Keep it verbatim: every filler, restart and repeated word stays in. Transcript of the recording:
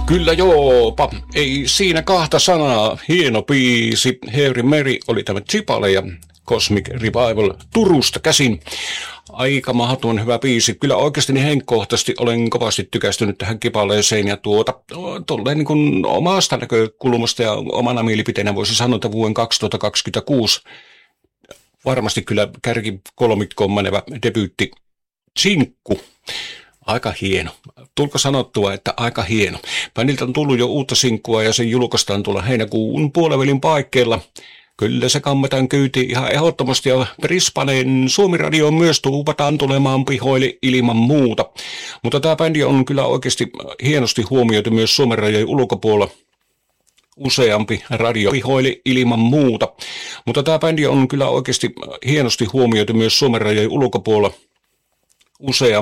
Kyllä joopa, ei siinä kahta sanaa. Hieno biisi. Harry Meri oli tämä Chipale ja Cosmic Revival Turusta käsin. Aika mahdoton hyvä biisi. Kyllä oikeasti niin henkkohtaisesti olen kovasti tykästynyt tähän kipaleeseen ja tuota, tolleen niin kuin omasta näkökulmasta ja omana mielipiteenä voisi sanoa, että vuoden kaksituhattakaksikymmentäkuusi varmasti kyllä kärki kolmikkoon menevä debyytti sinkku. Aika hieno. Tulko sanottua, että aika hieno. Bändiltä on tullut jo uutta sinkkua ja sen julkaistaan tulla heinäkuun puolivälin paikkeilla. Kyllä se kammetaan kyytiin ihan ehdottomasti ja Brisbaneen Suomi-radioon myös tuupataan tulemaan pihoille ilman muuta. Mutta tämä bändi on kyllä oikeasti hienosti huomioitu myös Suomen radiojen ulkopuolella. Useampi radio pihoille ilman muuta. Mutta tämä bändi on kyllä oikeasti hienosti huomioitu myös Suomen radiojen ulkopuolella. Useampi